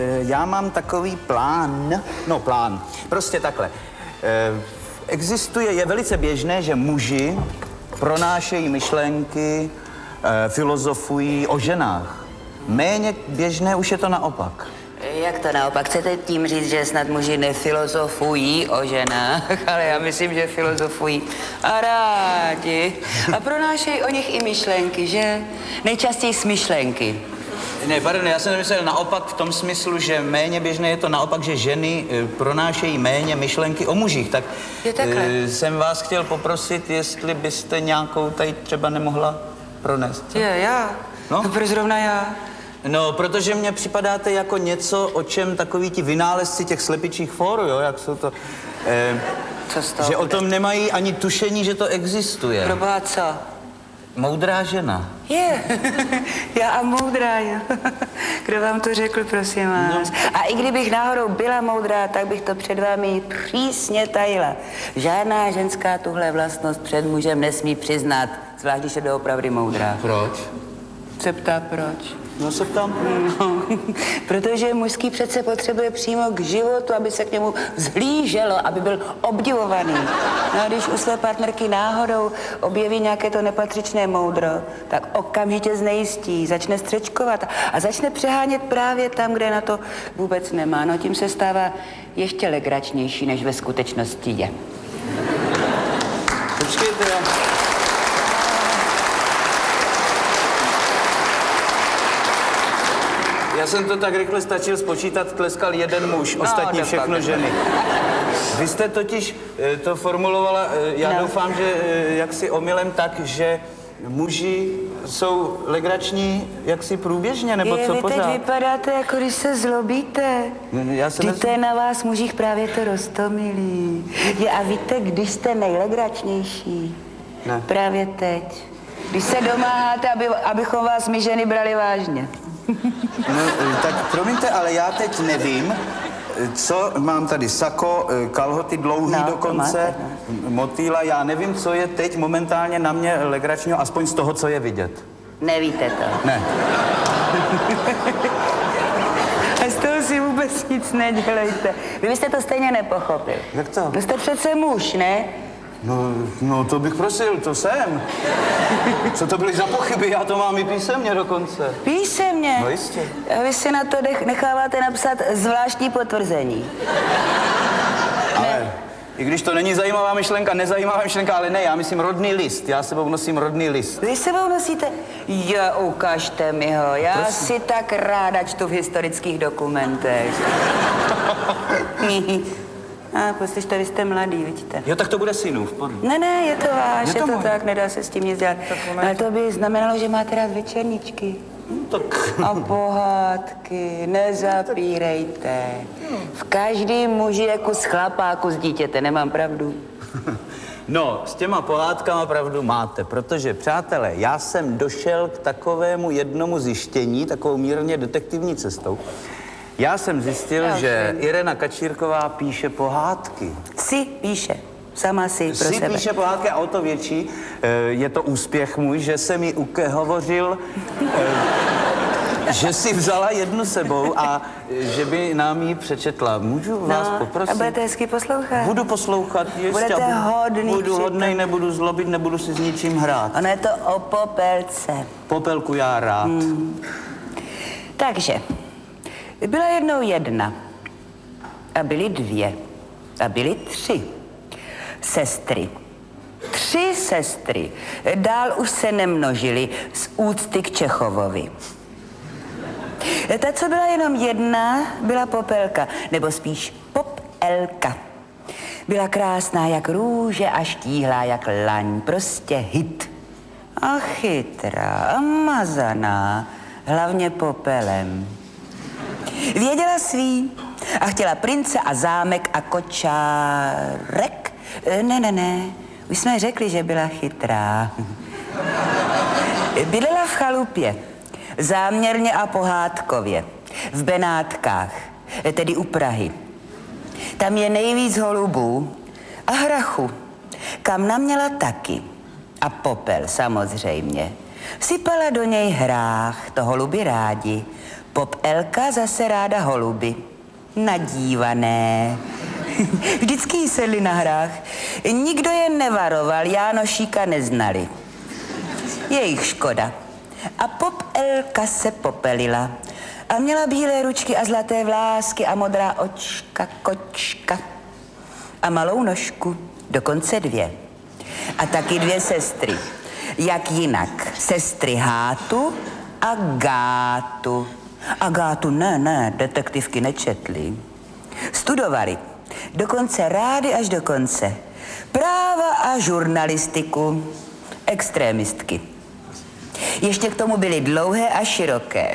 Já mám takový plán, prostě takhle. Je velice běžné, že muži pronášejí myšlenky, filozofují o ženách. Méně běžné už je to naopak. Jak to naopak? Chcete tím říct, že snad muži nefilozofují o ženách, ale já myslím, že filozofují a rádi. A pronášejí o nich i myšlenky, že? Nejčastěji smyšlenky. Ne, pardon, já jsem myslel naopak v tom smyslu, že méně běžné je to naopak, že ženy pronášejí méně myšlenky o mužích. Tak jsem vás chtěl poprosit, jestli byste nějakou tady třeba nemohla pronést. Co? Já? No? Proč zrovna já? No, protože mně připadáte jako něco, o čem takoví ti vynálezci těch slepičích fórů, jo, jak jsou to... Co z toho že bude? o tom nemají ani tušení, že to existuje. Proboha, co? Moudrá žena. Já a moudrá, jo. Kdo vám to řekl, prosím vás? No. A i kdybych náhodou byla moudrá, tak bych to před vámi přísně tajila. Žádná ženská tuhle vlastnost před mužem nesmí přiznat, zvlášť když je doopravdy moudrá. Proč? Se ptá proč? No se ptám. No, protože mužský přece potřebuje přímo k životu, aby se k němu vzhlíželo, aby byl obdivovaný. No a když u své partnerky náhodou objeví nějaké to nepatřičné moudro, tak okamžitě znejistí, začne střečkovat a začne přehánět právě tam, kde na to vůbec nemá. No tím se stává ještě legračnější, než ve skutečnosti je. Počkejte, já jsem to tak rychle stačil spočítat, tleskal jeden muž, ostatní všechno ženy. Vy jste totiž to formulovala, já doufám, že jaksi omylem tak, že muži jsou legrační jaksi průběžně, nebo co vy pořád? Vy teď vypadáte, jako když se zlobíte. Víte, je na vás mužích právě to roztomilý. A víte, když jste nejlegračnější? Ne. Právě teď. Když se domáháte, abychom vás my ženy brali vážně. No, tak promiňte, ale já teď nevím, co mám tady, sako, kalhoty dlouhý dokonce, motýla, já nevím, co je teď momentálně na mě legračního, aspoň z toho, co je vidět. Nevíte to? Ne. A z toho si vůbec nic nedělejte. Vy byste to stejně nepochopil. Jak to? Vy jste přece muž, ne? No to bych prosil, to jsem. Co to byly za pochyby? Já to mám i písemně dokonce. Písemně? No jistě. A vy si na to necháváte napsat zvláštní potvrzení. Ale i když to není zajímavá myšlenka, nezajímavá myšlenka, ale ne, já myslím rodný list. Já sebou nosím rodný list. Vy sebou nosíte? Jo, ukažte mi ho. Já Prosím. si tak ráda čtu v historických dokumentech. A poslyšte, vy jste mladý, vidíte. Jo, tak to bude synův, podle. Ne, je to váš, Je to to můj. tak, nedá se s tím nic dělat. Ale to by znamenalo, že máte rád večerníčky. Tak. A pohádky, nezapírejte. V každém muži je kus chlapáku z dítěte, nemám pravdu? No, s těma pohádkama pravdu máte, protože, přátelé, já jsem došel k takovému jednomu zjištění, takovou mírně detektivní cestou. Já jsem zjistil, že Irena Kačírková píše pohádky. Si píše. Sama si pro Si sebe. píše pohádky a o to větší je to úspěch můj, že jsem jí hovořil, že si vzala jednu sebou a že by nám ji přečetla. Můžu vás poprosit? A budete hezky poslouchat? Budu poslouchat, jistě. Budete hodný. Budu hodnej, nebudu zlobit, nebudu si s ničím hrát. Ono je to o popelce. Popelku já rád. Takže, byla jednou jedna. A byly dvě. A byly tři. Sestry. 3 sestry. Dál už se nemnožily z úcty k Čechovovi. Ta, co byla jenom jedna, byla Popelka, nebo spíš Popelka. Byla krásná jak růže a štíhlá jak laň, prostě hit. A chytrá a mazaná, hlavně popelem. Věděla svý a chtěla prince a zámek a kočárek. Ne, už jsme řekli, že byla chytrá. Bydlela v chalupě, záměrně a pohádkově, v Benátkách, tedy u Prahy. Tam je nejvíc holubů a hrachu, kam naměla taky. A popel samozřejmě. Sypala do něj hrách, to holubi rádi, Pop Elka zase ráda holuby. Nadívané. Vždycky jí sedli na hrách. Nikdo je nevaroval, Jánošíka neznali. Je jich škoda. A Pop Elka se popelila. A měla bílé ručky a zlaté vlásky a modrá očka, kočka. A malou nožku, dokonce 2. A taky 2 sestry. Jak jinak? Sestry Hátu a Gátu. A Gátu ne, detektivky nečetli. Studovali. Dokonce rády až do konce. Práva a žurnalistiku. Extrémistky. Ještě k tomu byly dlouhé a široké.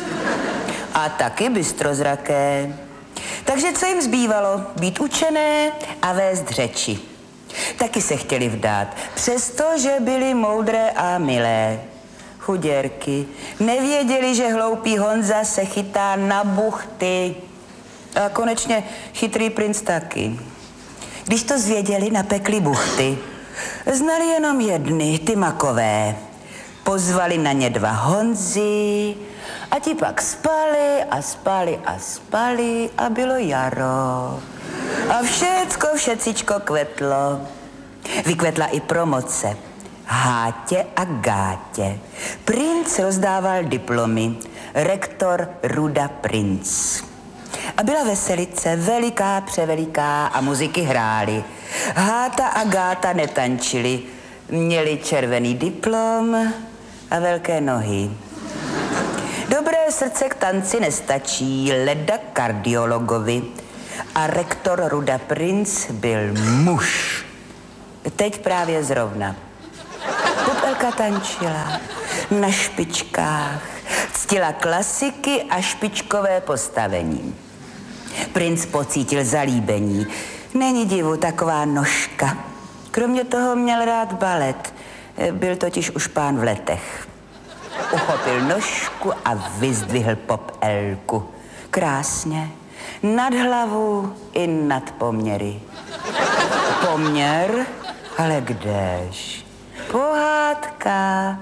A taky bystrozraké. Takže co jim zbývalo? Být učené a vést řeči. Taky se chtěli vdát, přestože byli moudré a milé. Chuděrky. Nevěděli, že hloupý Honza se chytá na buchty. A konečně chytrý princ taky. Když to zvěděli, napekli buchty. Znali jenom jedny, ty makové. Pozvali na ně 2 Honzy a ti pak spali a spali a spali a bylo jaro. A všecičko kvetlo. Vykvetla i promoce. Hátě a Gátě. Princ rozdával diplomy. Rektor Ruda Princ. A byla veselice, veliká, převeliká a muziky hrály. Háta a Gáta netančili. Měli červený diplom a velké nohy. Dobré srdce k tanci nestačí, leda kardiologovi. A rektor Ruda Princ byl muž. Teď právě zrovna. Popelka tančila na špičkách, ctila klasiky a špičkové postavení. Princ pocítil zalíbení. Není divu, taková nožka. Kromě toho měl rád balet. Byl totiž už pán v letech. Uchopil nožku a vyzdvihl Pop Elku. Krásně. Nad hlavu i nad poměry. Poměr? Ale kdež? Pohádka,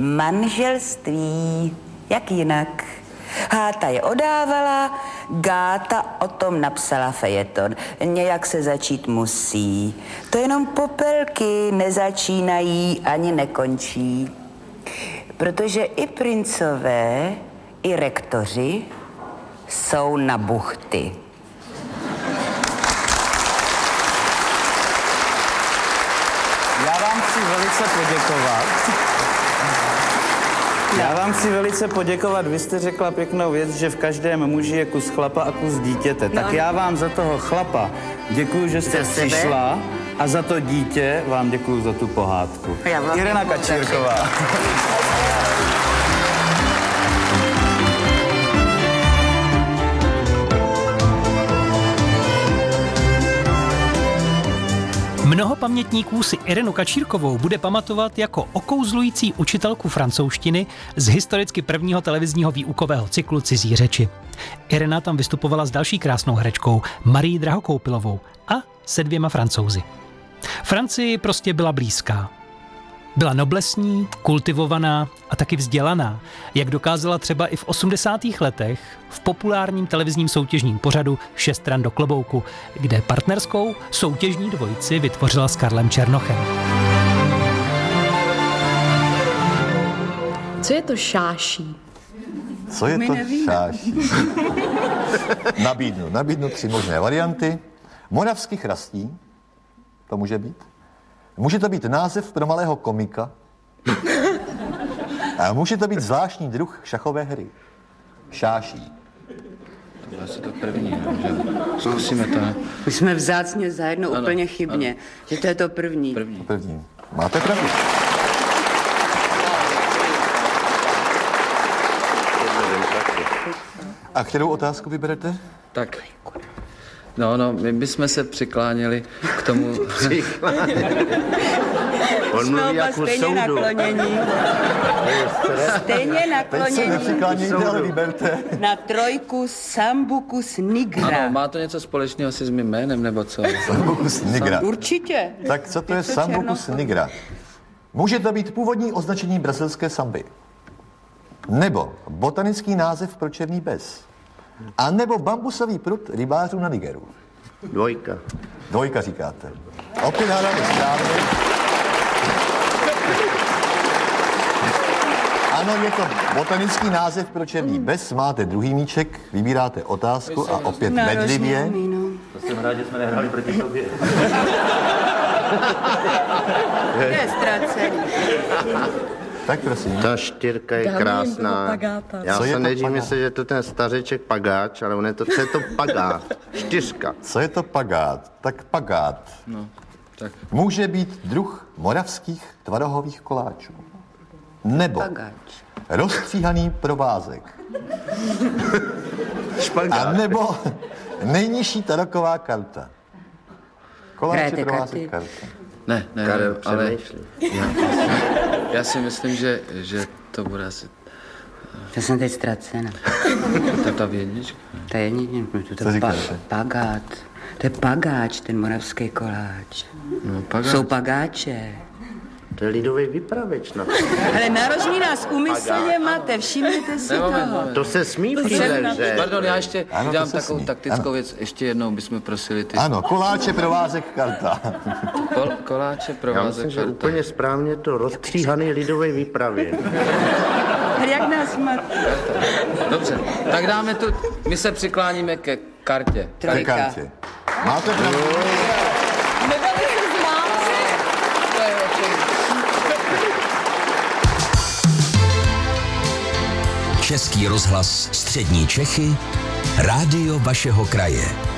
manželství, jak jinak. Háta je odávala, Gáta o tom napsala fejeton. Nějak se začít musí. To jenom Popelky nezačínají ani nekončí. Protože i princové, i rektoři jsou na buchty. Já vám chci velice poděkovat. Vy jste řekla pěknou věc, že v každém muži je kus chlapa a kus dítěte. Tak já vám za toho chlapa děkuju, že jste přišla a za to dítě vám děkuju za tu pohádku. Irena Kačírková. Mnoho pamětníků si Irenu Kačírkovou bude pamatovat jako okouzlující učitelku francouzštiny z historicky prvního televizního výukového cyklu Cizí řeči. Irena tam vystupovala s další krásnou herečkou Marií Drahokoupilovou a se 2 Francouzi. Francii prostě byla blízká. Byla noblesní, kultivovaná a taky vzdělaná, jak dokázala třeba i v 80. letech v populárním televizním soutěžním pořadu 6 stran do klobouku, kde partnerskou soutěžní dvojici vytvořila s Karlem Černochem. Co je to šáší? Co je to šáší? Nabídnu 3 možné varianty. Moravský chrastí, to může být. Může to být název pro malého komika. A může to být zvláštní druh šachové hry. Šáší. To je asi to první, že? Zkusíme to, ne? My jsme vzácně zajedno úplně chybně, že to je to první. První. Máte pravdu. A kterou otázku vyberete? Tak. No, my bychom se přikláněli k tomu... On mluví jako stejně naklonění. Stejně Teď se nepřiklánějte, ale vyberte. Na 3 Sambucus nigra. Ano, má to něco společného si s mým jménem, nebo co? Sambucus nigra. Určitě. Tak co to je Sambucus nigra? Může to být původní označení brazilské samby. Nebo botanický název pro černý bez. A nebo bambusový prut rybářů na Nigeru. Dvojka. Dvojka říkáte. Opět hádáme správně. Ano, je to botanický název pro černý bez. Máte druhý míček, vybíráte otázku a opět bedlivě. To jsem rád, že jsme nehráli proti sobě. Je ztracený. Tak prosím. Ta 4 je krásná. Já Co je to jsem nejdřív pagát? myslel, že to ten stařeček pagáč, ale on je to, co je to pagát? 4. Co je to pagát? Tak pagát No, tak může být druh moravských tvarohových koláčů. Nebo Pagáč. rozstříhaný provázek. A nebo nejnižší taroková karta. Koláče, Hrajete provázek, karty? karta. ne, Karel, ale přemýšlí. já si myslím, že to bude asi To jsem teď ztracena. ta jednička. To je Co říkáte? pagát. To je pagáč, ten moravský koláč. No, pagáč. Jsou pagáče. To je lidový vypravěč. Ale narožní nás úmyslně máte, všimněte si toho. To se smí v téhle hře. Pardon, já ještě Ano, to dělám se takovou smí. taktickou Ano. věc. Ještě jednou bychom prosili ty Ano, koláče, provázek, karta. koláče, Já provázek, myslím, že karta. úplně správně to rozstříhaný lidový vypravěč. Ale jak nás máte? Dobře, tak dáme tu, my se přikláníme ke kartě. Ke Trojka. kartě. Máte pravdu. Český rozhlas Střední Čechy, rádio vašeho kraje.